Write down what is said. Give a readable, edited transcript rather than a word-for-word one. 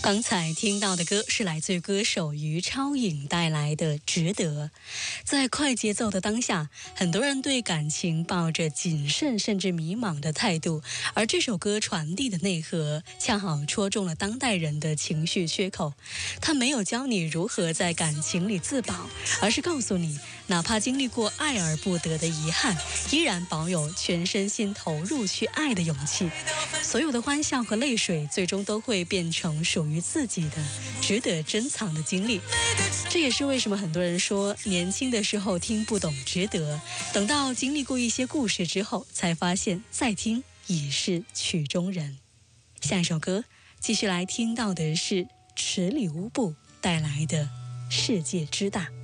刚才听到的歌是来自歌手于超颖带来的《值得》。在快节奏的当下，很多人对感情抱着谨慎甚至迷茫的态度，而这首歌传递的内核恰好戳中了当代人的情绪缺口。它没有教你如何在感情里自保，而是告诉你，哪怕经历过爱而不得的遗憾，依然保有全身心投入去爱的勇气。所有的欢笑和泪水最终都会变成属于自己的值得珍藏的经历。这也是为什么很多人说年轻的时候听不懂值得，等到经历过一些故事之后才发现再听已是曲中人。下一首歌继续来听到的是池里乌布带来的世界之大。